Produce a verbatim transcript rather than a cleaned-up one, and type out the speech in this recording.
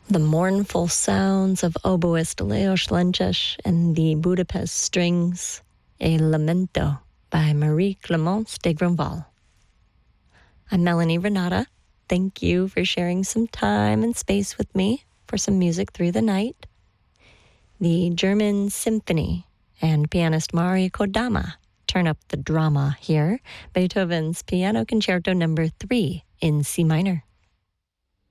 The mournful sounds of oboist Leos Lenches and the Budapest Strings, A Lamento by Marie Clémence de Grandval. I'm Melanie Renata. Thank you for sharing some time and space with me for some music through the night. The German Symphony and pianist Mari Kodama turn up the drama here. Beethoven's Piano Concerto number three in C minor.